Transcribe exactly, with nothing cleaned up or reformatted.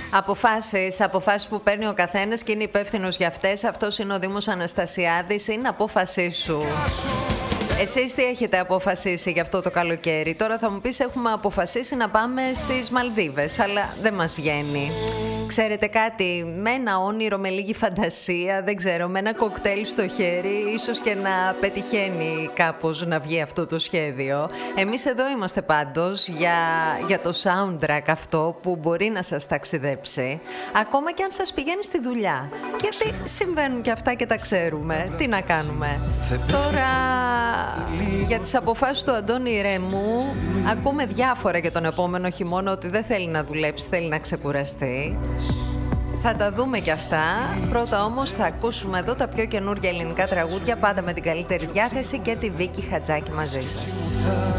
Αποφάσεις, αποφάσεις που παίρνει ο καθένας και είναι υπεύθυνος για αυτές. Αυτός είναι ο Δήμος Αναστασιάδης. Είναι απόφασή σου. Εσείς τι έχετε αποφασίσει για αυτό το καλοκαίρι? Τώρα θα μου πεις, έχουμε αποφασίσει να πάμε στις Μαλδίβες, αλλά δεν μας βγαίνει. Ξέρετε κάτι, με ένα όνειρο, με λίγη φαντασία, δεν ξέρω, με ένα κοκτέιλ στο χέρι, ίσως και να πετυχαίνει κάπως να βγει αυτό το σχέδιο. Εμείς εδώ είμαστε πάντως για, για το soundtrack αυτό που μπορεί να σας ταξιδέψει, ακόμα και αν σας πηγαίνει στη δουλειά. Γιατί συμβαίνουν και αυτά και τα ξέρουμε. Τι να κάνουμε. Τώρα, για τις αποφάσεις του Αντώνη Ρέμου, ακούμε διάφορα για τον επόμενο χειμώνα, ότι δεν θέλει να δουλέψει, θέλει να ξεκουραστεί. Θα τα δούμε κι αυτά. Πρώτα όμως θα ακούσουμε εδώ τα πιο καινούργια ελληνικά τραγούδια, πάντα με την καλύτερη διάθεση, και τη Βίκη Χατζάκη μαζί σας.